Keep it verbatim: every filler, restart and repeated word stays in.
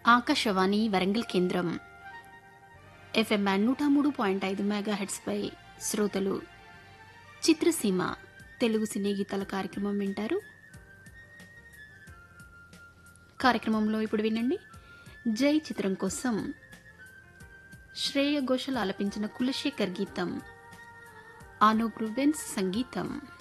ఆకాశవాణి వరంగల్ కేంద్రం FM band నూట మూడు పాయింట్ ఐదు మెగా హెడ్స్పై శ్రోతలు చిత్రసీమ తెలుగు సినీ గీతాల కార్యక్రమం వింటారు. కార్యక్రమంలో ఇప్పుడు వినండి, జై చిత్రం కోసం శ్రేయ ఘోషల్ ఆలపించిన కులశేఖర్ గీతం, ఆనూప్ రూబెన్స్ సంగీతం.